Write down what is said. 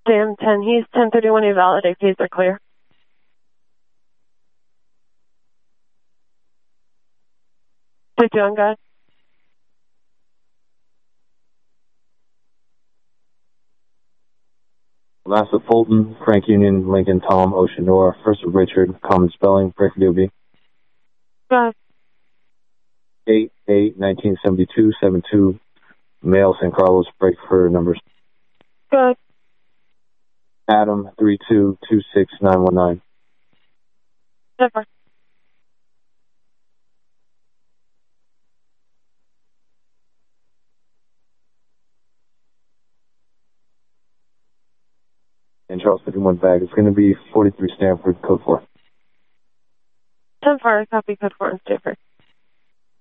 Sam 10, he's 1031, invalidate, keys are clear. Put you on guard. Last of Fulton, Frank Union, Lincoln, Tom, Ocean Nora, first of Richard, common spelling, break for DOB. Go ahead. 8-8-1972-72, male, San Carlos, break for numbers. Go ahead. Adam, 3226919. Zipper. And Charles 51 bag. It's going to be 43 Stanford, code 4. 10-4, copy code 4 and stay free.